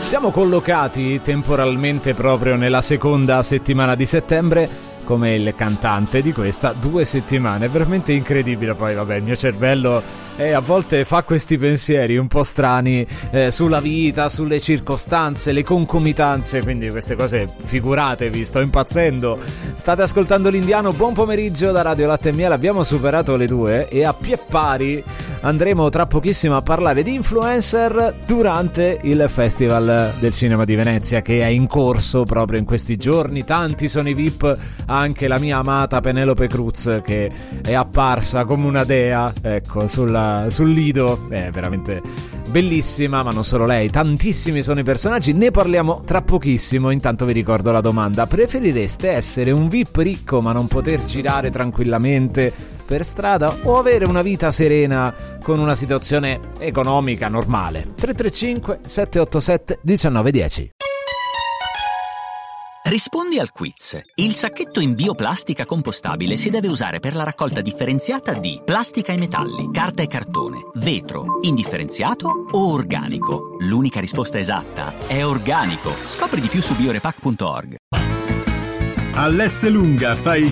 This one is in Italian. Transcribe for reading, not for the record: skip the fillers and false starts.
Siamo collocati temporalmente proprio nella seconda settimana di settembre, come il cantante di questa 2 settimane. È veramente incredibile. Poi vabbè, il mio cervello a volte fa questi pensieri un po' strani sulla vita, sulle circostanze, le concomitanze, quindi queste cose figuratevi, sto impazzendo. State ascoltando l'Indiano, buon pomeriggio da Radio Latte e Miele. Abbiamo superato le 2 e a pie pari andremo tra pochissimo a parlare di influencer durante il Festival del Cinema di Venezia, che è in corso proprio in questi giorni. Tanti sono i VIP, anche la mia amata Penelope Cruz, che è apparsa come una dea, ecco, sul lido. È veramente bellissima, ma non solo lei, tantissimi sono i personaggi. Ne parliamo tra pochissimo. Intanto vi ricordo la domanda: preferireste essere un VIP ricco ma non poter girare tranquillamente per strada, o avere una vita serena con una situazione economica normale? 335 787 1910. Rispondi al quiz. Il sacchetto in bioplastica compostabile si deve usare per la raccolta differenziata di plastica e metalli, carta e cartone, vetro, indifferenziato o organico. L'unica risposta esatta è organico. Scopri di più su biorepack.org. All'S Lunga fai